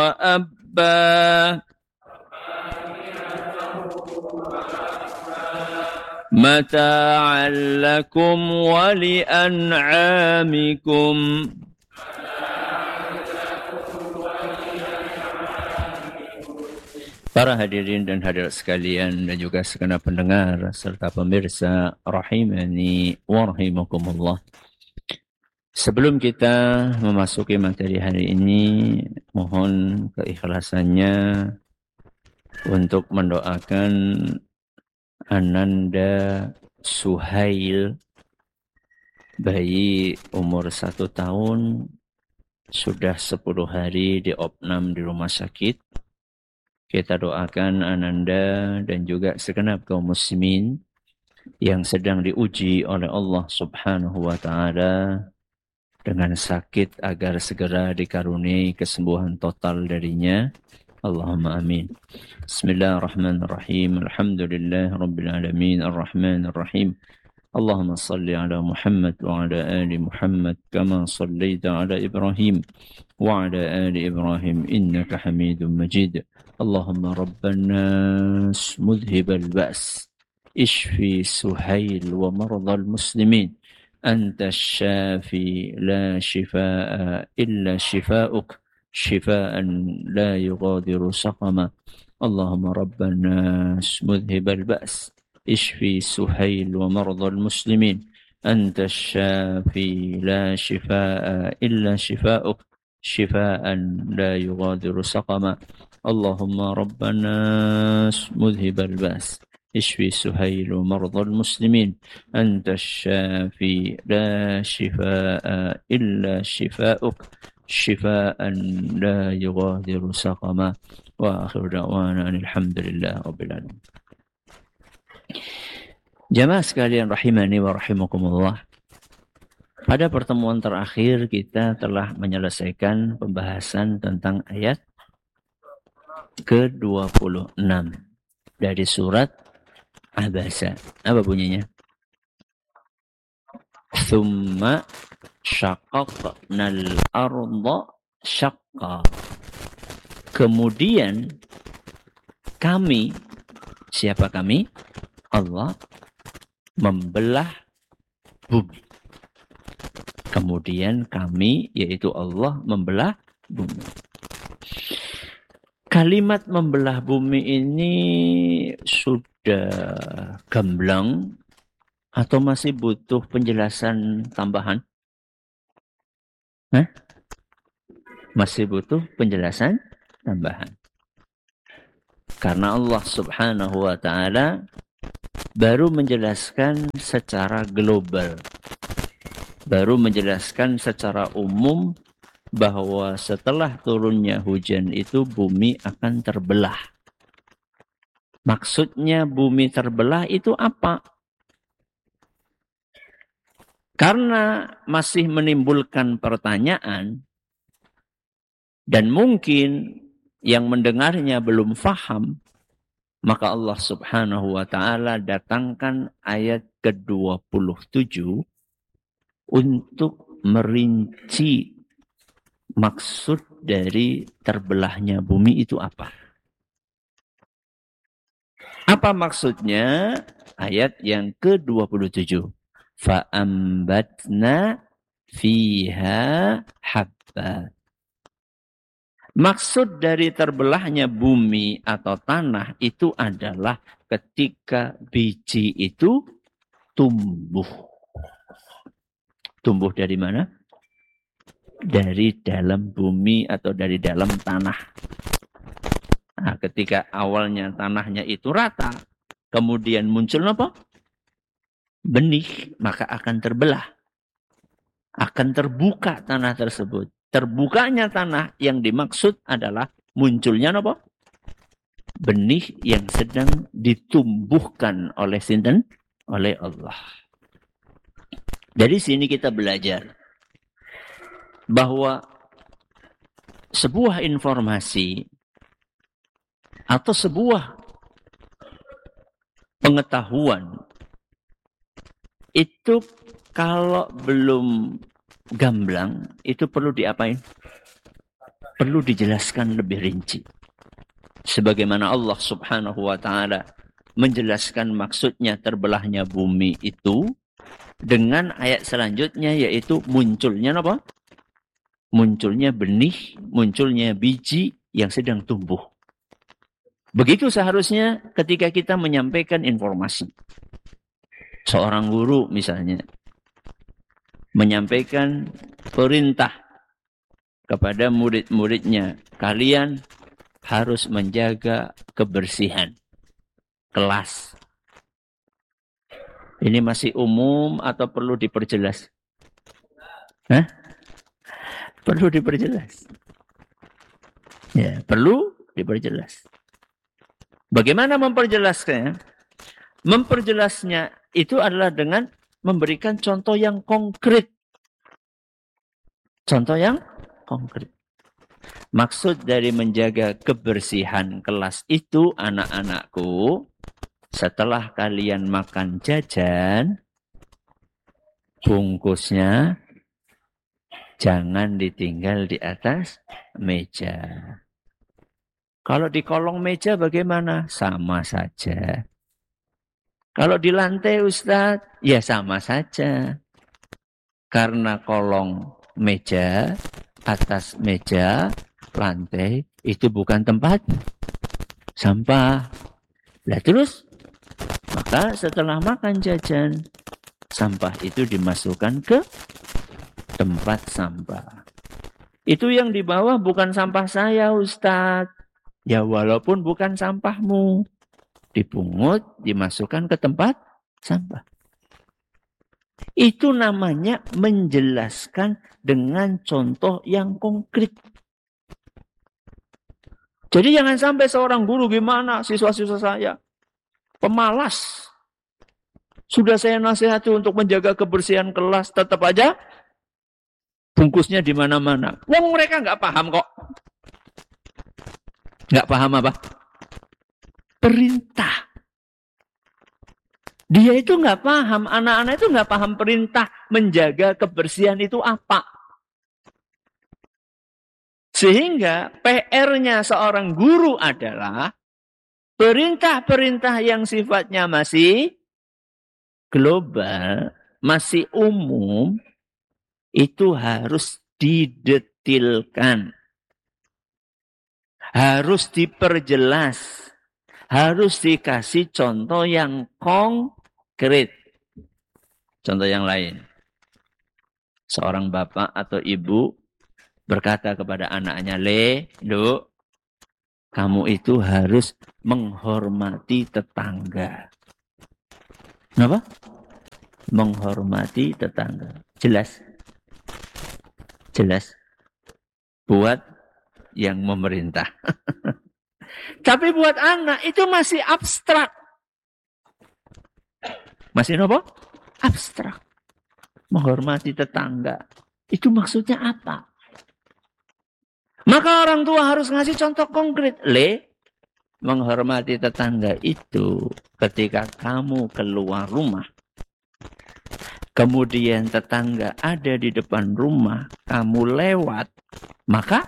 وأبا متاعا لكم ولأنعامكم. Para hadirin dan hadirat sekalian dan juga segenap pendengar serta pemirsa rahimani wa rahimakumullah. Sebelum kita memasuki materi hari ini, mohon keikhlasannya untuk mendoakan Ananda Suhail, bayi umur 1 tahun, sudah 10 hari diopnam di rumah sakit. Kita doakan Ananda dan juga segenap kaum muslimin yang sedang diuji oleh Allah Subhanahu wa Ta'ala dengan sakit agar segera dikaruniai kesembuhan total darinya. Allahumma amin. Bismillahirrahmanirrahim. Alhamdulillah Rabbil Alamin. Ar-Rahmanirrahim. Allahumma salli ala Muhammad wa ala ali Muhammad kama sallaita ala Ibrahim wa ala ali Ibrahim innaka Hamidum Majid. Allahumma Rabbana mudhibal ba's ishfi Suhail wa mardal muslimin. أنت الشافي لا شفاء إلا شفاؤك شفاء لا يغادر سقما. اللهم رب الناس مذهب البأس اشفي سهيل ومرضى المسلمين. أنت الشافي لا شفاء إلا شفاؤك شفاء لا يغادر سقما. اللهم رب الناس مذهب البأس اشفي سهيل ومرضى المسلمين. أنت الشافي لا شفاء إلا شفاؤك شفاء لا يغادر سقما. وآخر دعوانا الحمد لله رب العالمين. Jamaah sekalian rahimani wa rahimakumullah. Pada pertemuan terakhir kita telah menyelesaikan pembahasan tentang ayat ke-26 dari surat Abasa. Apa bunyinya? Thumma syaqaqnal arda syaqqa. Kemudian kami, siapa kami? Allah membelah bumi. Kemudian kami, yaitu Allah, membelah bumi. Kalimat membelah bumi ini sudah gamblang atau masih butuh penjelasan tambahan? Masih butuh penjelasan tambahan. Karena Allah Subhanahu wa Ta'ala baru menjelaskan secara global, baru menjelaskan secara umum bahwa setelah turunnya hujan itu bumi akan terbelah. Maksudnya bumi terbelah itu apa? Karena masih menimbulkan pertanyaan dan mungkin yang mendengarnya belum faham, maka Allah Subhanahu wa Ta'ala datangkan ayat ke-27 untuk merinci maksud dari terbelahnya bumi itu apa. Apa maksudnya? Ayat yang ke-27. Fa'ambatna fiha habba. Maksud dari terbelahnya bumi atau tanah itu adalah ketika biji itu tumbuh. Tumbuh dari mana? Dari dalam bumi atau dari dalam tanah. Nah, ketika awalnya tanahnya itu rata, kemudian muncul apa? Benih, maka akan terbelah. Akan terbuka tanah tersebut. Terbukanya tanah yang dimaksud adalah munculnya apa? Benih yang sedang ditumbuhkan oleh sinten? Oleh Allah. Dari sini kita belajar bahwa sebuah informasi atau sebuah pengetahuan itu kalau belum gamblang itu perlu diapain? perlu dijelaskan lebih rinci. Sebagaimana Allah Subhanahu wa taala menjelaskan maksudnya terbelahnya bumi itu dengan ayat selanjutnya, yaitu munculnya apa? Munculnya benih, munculnya biji yang sedang tumbuh. Begitu seharusnya ketika kita menyampaikan informasi. Seorang guru misalnya menyampaikan perintah kepada murid-muridnya, kalian harus menjaga kebersihan kelas. Ini masih umum atau perlu diperjelas? Hah? Perlu diperjelas. Ya, perlu diperjelas. Bagaimana memperjelasnya? Memperjelasnya itu adalah dengan memberikan contoh yang konkret. Contoh yang konkret. Maksud dari menjaga kebersihan kelas itu, anak-anakku, setelah kalian makan jajan, bungkusnya jangan ditinggal di atas meja. Kalau di kolong meja bagaimana? Sama saja. Kalau di lantai, Ustadz, ya sama saja. Karena kolong meja, atas meja, lantai, itu bukan tempat sampah. Nah terus, maka setelah makan jajan, sampah itu dimasukkan ke tempat sampah. Itu yang di bawah bukan sampah saya, Ustadz. Ya walaupun bukan sampahmu. Dipungut, dimasukkan ke tempat sampah. Itu namanya menjelaskan dengan contoh yang konkret. Jadi jangan sampai seorang guru, gimana siswa-siswa saya pemalas. Sudah saya nasihati untuk menjaga kebersihan kelas, tetap aja bungkusnya di mana-mana. Wong mereka nggak paham kok. Nggak paham apa? Perintah. Dia itu nggak paham, anak-anak itu nggak paham perintah menjaga kebersihan itu apa. Sehingga PR-nya seorang guru adalah perintah-perintah yang sifatnya masih global, masih umum, itu harus didetilkan. Harus diperjelas. Harus dikasih contoh yang konkret. Contoh yang lain. Seorang bapak atau ibu berkata kepada anaknya, Lu, kamu itu harus menghormati tetangga. Kenapa? Menghormati tetangga. Jelas? Jelas. Buat yang memerintah. Tapi buat anak itu masih abstrak. Masih apa? Abstrak. Menghormati tetangga. Itu maksudnya apa? Maka orang tua harus ngasih contoh konkret. Menghormati tetangga itu ketika kamu keluar rumah. Kemudian tetangga ada di depan rumah. Kamu lewat. Maka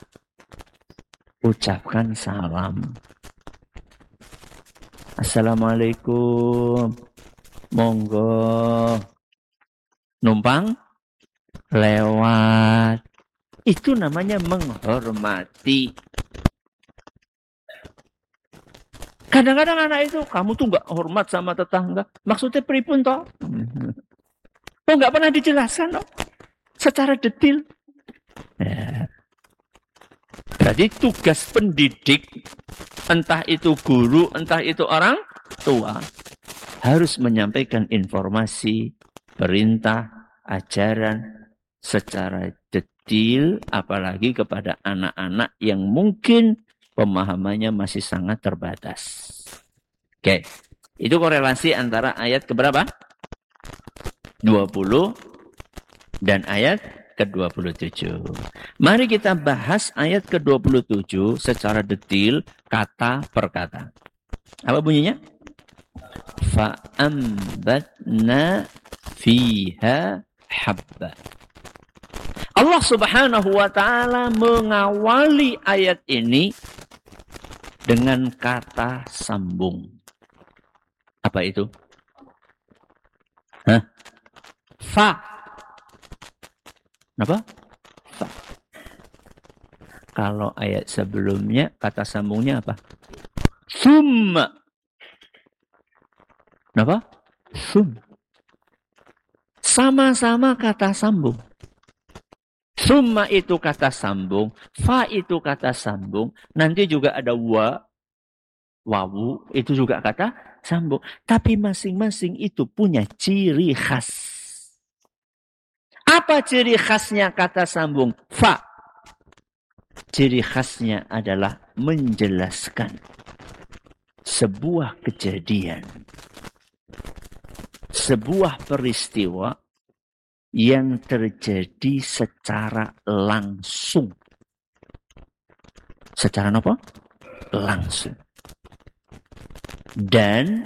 ucapkan salam. Assalamualaikum. Monggo. Numpang lewat. Itu namanya menghormati. Kadang-kadang anak itu, kamu tuh nggak hormat sama tetangga. Maksudnya pripun toh? Oh nggak pernah dijelaskan toh? Secara detail. Ya. Jadi tugas pendidik, entah itu guru, entah itu orang tua, harus menyampaikan informasi, perintah, ajaran secara detail, apalagi kepada anak-anak yang mungkin pemahamannya masih sangat terbatas. Oke, itu korelasi antara ayat keberapa? 20 dan ayat ke-27. Mari kita bahas ayat ke-27 secara detail, kata per kata. Apa bunyinya? Fa'ambatna fiha habba. Allah Subhanahu wa ta'ala mengawali ayat ini dengan kata sambung. Apa itu? Fa. Apa? Fa. Kalau ayat sebelumnya kata sambungnya apa? Summa. Apa? Sum. Sama-sama kata sambung. Summa itu kata sambung, fa itu kata sambung, nanti juga ada wawu, itu juga kata sambung. Tapi masing-masing itu punya ciri khas. Apa ciri khasnya kata sambung? Fa. Ciri khasnya adalah menjelaskan sebuah kejadian, sebuah peristiwa yang terjadi secara langsung. Secara apa? Langsung. Dan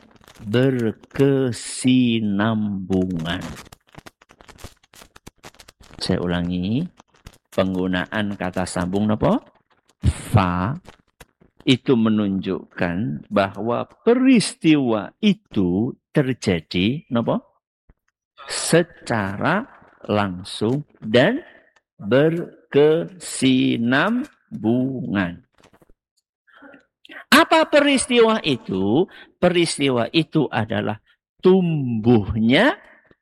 berkesinambungan. Saya ulangi. Penggunaan kata sambung apa? Fa. Itu menunjukkan bahwa peristiwa itu terjadi apa? Secara langsung dan berkesinambungan. Apa peristiwa itu? Peristiwa itu adalah tumbuhnya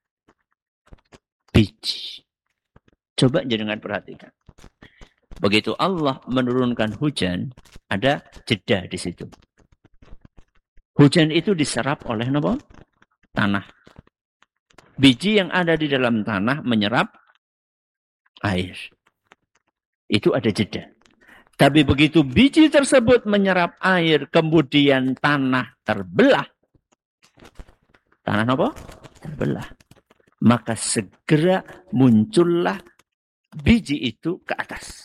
biji. Coba jangan perhatikan. Begitu Allah menurunkan hujan, ada jeda di situ. Hujan itu diserap oleh apa? Tanah. Biji yang ada di dalam tanah menyerap air. Itu ada jeda. Tapi begitu biji tersebut menyerap air, kemudian tanah terbelah. Tanah apa? Terbelah. Maka segera muncullah biji itu ke atas.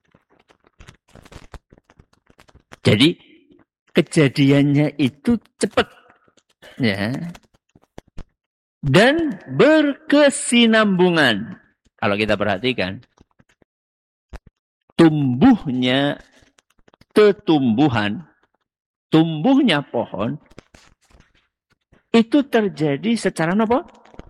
Jadi kejadiannya itu cepat. Ya. Dan berkesinambungan. Kalau kita perhatikan, tumbuhnya tumbuhnya pohon, itu terjadi secara apa?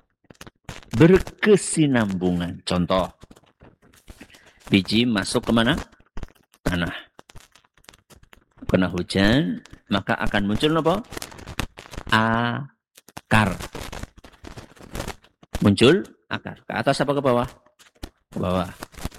Berkesinambungan. Contoh, biji masuk ke mana? Tanah. Kena hujan, maka akan muncul apa? Akar. Muncul akar. Ke atas apa ke bawah? Ke bawah.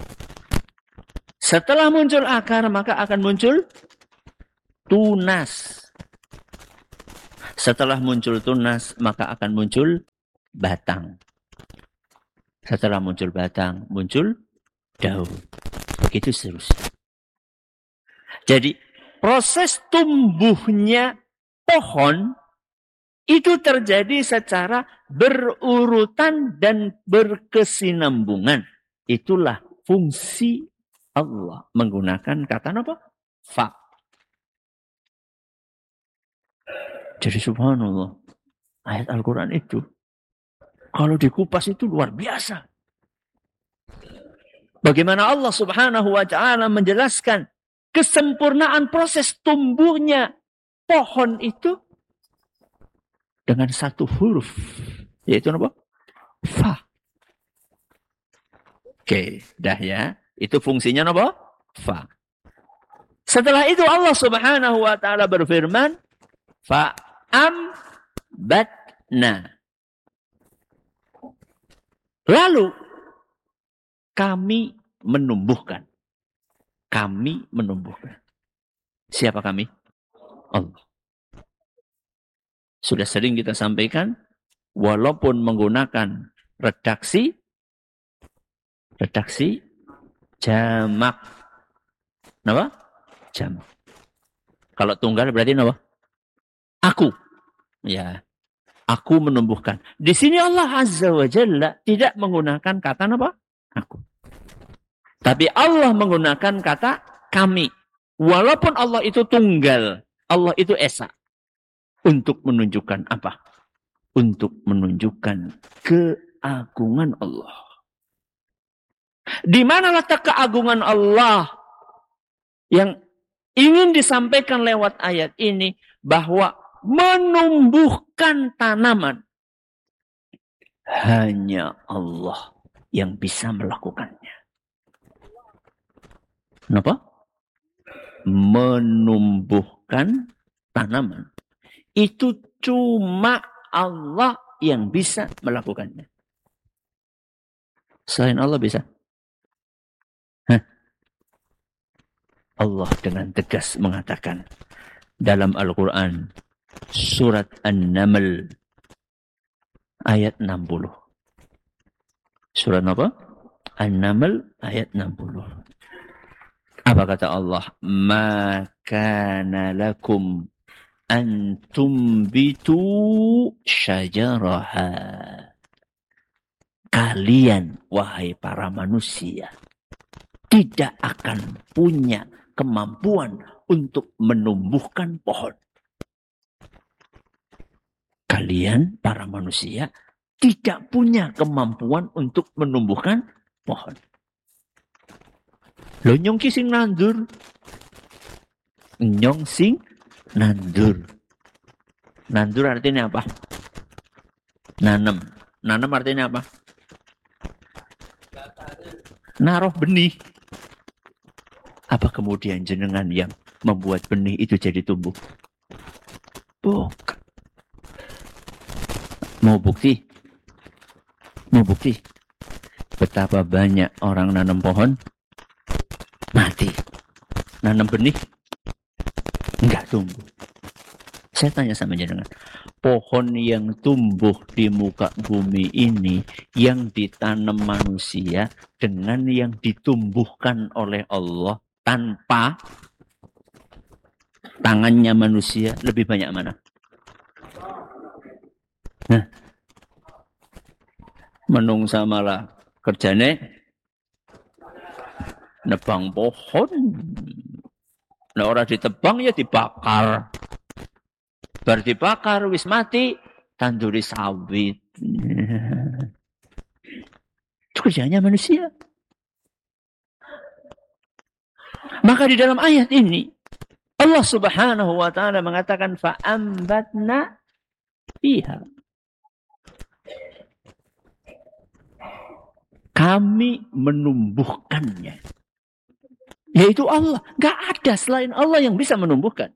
Setelah muncul akar, maka akan muncul tunas. Setelah muncul tunas, maka akan muncul batang. Setelah muncul batang, muncul daun. Begitu seterusnya. Jadi, proses tumbuhnya pohon itu terjadi secara berurutan dan berkesinambungan. Itulah fungsi Allah menggunakan kata apa? Fa. Jadi subhanallah, ayat Al-Quran itu, kalau dikupas itu luar biasa. Bagaimana Allah subhanahu wa ta'ala menjelaskan kesempurnaan proses tumbuhnya pohon itu dengan satu huruf, yaitu apa? Fa. Oke, dah ya. Itu fungsinya apa? Fa. Setelah itu Allah subhanahu wa ta'ala berfirman, fa'ambatna. Lalu, kami menumbuhkan. Kami menumbuhkan. Siapa kami? Allah. Sudah sering kita sampaikan, walaupun menggunakan redaksi jamak. Apa? Jamak. Kalau tunggal berarti apa? Aku. Ya. Aku menumbuhkan. Di sini Allah Azza wa Jalla tidak menggunakan kata apa? Aku. Tapi Allah menggunakan kata kami. Walaupun Allah itu tunggal, Allah itu esa. Untuk menunjukkan apa? Untuk menunjukkan keagungan Allah. Di mana letak keagungan Allah yang ingin disampaikan lewat ayat ini, bahwa menumbuhkan tanaman hanya Allah yang bisa melakukannya. Kenapa? Menumbuhkan tanaman itu cuma Allah yang bisa melakukannya. Selain Allah bisa? Allah dengan tegas mengatakan dalam Al-Quran surat An-Naml ayat 60. Surat apa? An-Naml ayat 60. Apa kata Allah? Ma kana lakum an tumbitu syajaraha. Kalian, wahai para manusia, tidak akan punya kemampuan untuk menumbuhkan pohon. Kalian, para manusia, tidak punya kemampuan untuk menumbuhkan pohon. Lo nyong sing nandur. Nyong sing nandur. Nandur artinya apa? Nanam. Nanam artinya apa? Naruh benih. Apa kemudian jenengan yang membuat benih itu jadi tumbuh? Bukan. Mau bukti? Mau bukti? Betapa banyak orang nanam pohon mati. Nanam benih enggak tumbuh. Saya tanya sama jenengan, pohon yang tumbuh di muka bumi ini, yang ditanam manusia dengan yang ditumbuhkan oleh Allah tanpa tangannya manusia, lebih banyak mana? Nah, menungsa malah kerjane nebang pohon. Nah, orang ditebang ya dibakar. Bar dibakar wis mati, tanduri sawit. Itu kerjanya manusia. Maka di dalam ayat ini Allah Subhanahu wa taala mengatakan fa'ambatna fiha. Kami menumbuhkannya. Yaitu Allah. Gak ada selain Allah yang bisa menumbuhkan.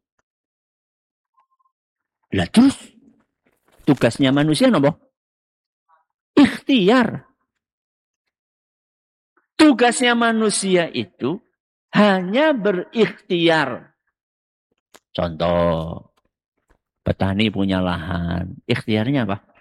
Lah terus tugasnya manusia apa? Ikhtiar. Tugasnya manusia itu hanya berikhtiar. Contoh, petani punya lahan. Ikhtiarnya apa?